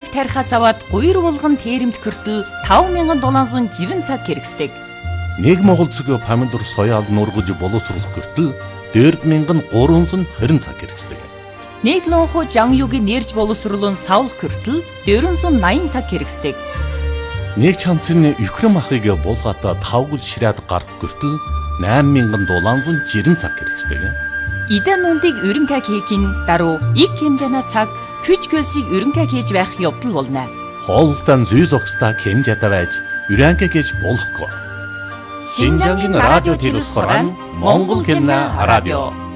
тарихаас аваад 2 булган тээрэм төхөртөл 5760 цаг хэрэгсдэг. 1 Монгол цэг помидор соёал нургаж боловсруулах гэртэл 4320 цаг хэрэгсдэг. 1 лонхо жан юугийн нэрж боловсруулан савлах гэртэл 480 цаг хэрэгсдэг. 1 чамцын өхрөн махыг булгаата 5 гүл ширээд гарах гэртэл 8760 цаг хэрэгсдэг. Идэн нүндийг өрөнгө хийхин даруй их хэмжээний цаг хүч хөлсийг өрөнгө хийж байх явдал болно. Хоолтон зүй зогсдаа хэмжээтэй байж өрөнгө хийж болохгүй. Шинжангийн радио телевиз хорон Монгол хэлний радио